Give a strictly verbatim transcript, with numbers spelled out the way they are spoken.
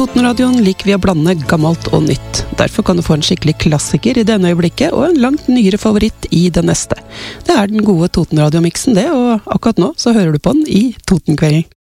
Totenradioen liker vi å blande gammelt og nytt. Derfor kan du få en skikkelig klassiker i denne øyeblikket, og en langt nyere favoritt i det neste. Det er den gode Totenradiomiksen det, og akkurat nå så hører du på den i Totenkvelden.